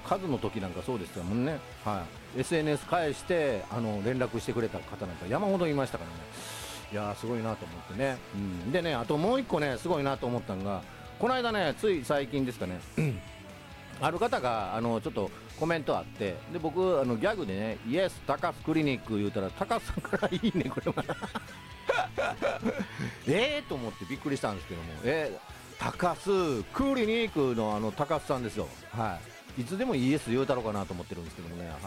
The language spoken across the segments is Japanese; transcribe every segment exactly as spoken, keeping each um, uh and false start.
数の時なんかそうですよもんね、はい、エスエヌエス 返してあの連絡してくれた方なんか山ほどいましたからね。いやーすごいなと思ってね、うん、でねあともう一個ねすごいなと思ったのがこの間ねつい最近ですかねある方があのちょっとコメントあってで僕あのギャグでねイエス高須クリニック言うたら高須さんからいいねこれはえーと思ってびっくりしたんですけども、えー、高須クリニックのあの高須さんですよ。はい、いつでもイエス言うたろうかなと思ってるんですけどもね、はい、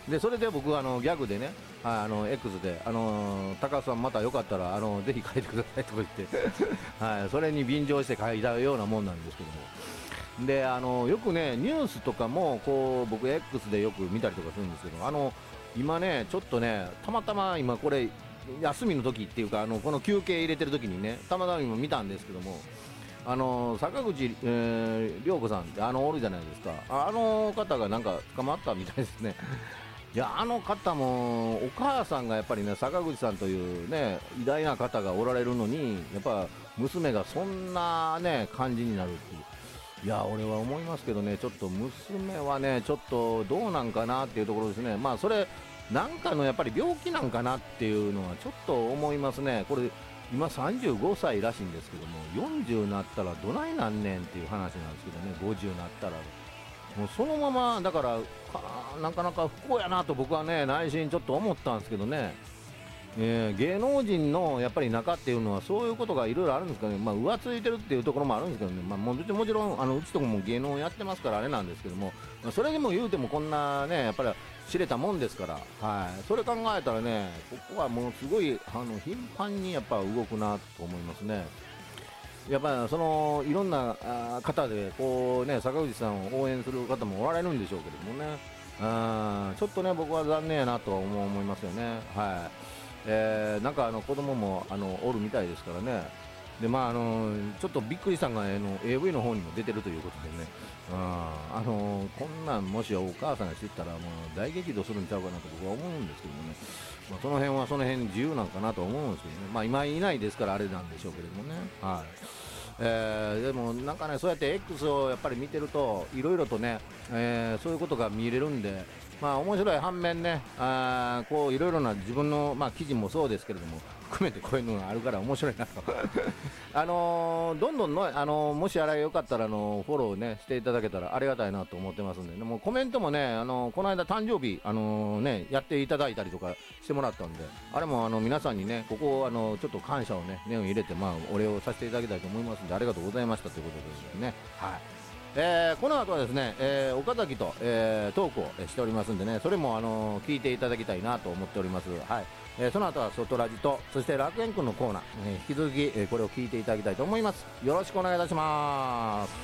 でそれで僕あのギャグでね、はい、あの X で、あのー、高須さんまたよかったらあのぜひ書いてくださいとか言って、はい、それに便乗して書いたようなもんなんですけども、であのよくねニュースとかもこう僕 X でよく見たりとかするんですけど、あの今ねちょっとねたまたま今これ休みの時っていうかあのこの休憩入れてる時にねたまたま今見たんですけども、あの坂口、えー、涼子さんってあのおるじゃないですか、あの方がなんか捕まったみたいですね。いやあの方もお母さんがやっぱりね坂口さんというね偉大な方がおられるのにやっぱ娘がそんなね感じになるっていう、いや俺は思いますけどね、ちょっと娘はねちょっとどうなんかなっていうところですね。まあそれなんかのやっぱり病気なんかなっていうのはちょっと思いますね。これ今さんじゅうごさいらしいんですけどもよんじゅうになったらどないなんねんっていう話なんですけどね、ごじゅうになったらもうそのままだからかなかなか不幸やなと僕はね内心ちょっと思ったんですけどね、えー、芸能人のやっぱり中っていうのはそういうことがいろいろあるんですかね。まあ浮ついてるっていうところもあるんですけどね、まあ、もうもちろんあのうちとこも芸能やってますからあれなんですけども、まあ、それでも言うてもこんなねやっぱり知れたもんですから、はい、それ考えたらねここはもうすごいあの頻繁にやっぱ動くなと思いますね。やっぱりそのいろんなあ方でこうね坂口さんを応援する方もおられるんでしょうけどもね、あちょっとね僕は残念やなとは思思いますよね。はい、えー、なんかあの子供もあのおるみたいですからね。でまああのちょっとびっくりしたのがあの エーブイ の方にも出てるということでね、ああのこんなんもしお母さんが知ったらもう大激怒するんちゃうかなと僕は思うんですけどもね、まあ、その辺はその辺自由なんかなと思うんですけどね、まあ今いないですからあれなんでしょうけれどもね、はい、えー、でもなんかねそうやって X をやっぱり見てるといろいろとね、えー、そういうことが見れるんで、まあ面白い反面ね、あこういろいろな自分の、まあ、記事もそうですけれども含めてこういうのがあるから面白いなとあのー、どんどんの、あのー、もしあれよかったら、あのー、フォローねしていただけたらありがたいなと思ってますんで、ね、もうコメントもね、あのー、この間誕生日、あのー、ね、やっていただいたりとかしてもらったんで、あれもあの皆さんにねここ、あのちょっと感謝をね念を入れて、まあ、お礼をさせていただきたいと思いますんでありがとうございましたということですね。はい、えー、この後はですね、えー、岡崎と、えー、トークをしておりますんでね、それも、あのー、聞いていただきたいなと思っております。はい、えー、その後は外ラジとそして楽園くんのコーナー、えー、引き続き、えー、これを聞いていただきたいと思います。よろしくお願いいたします。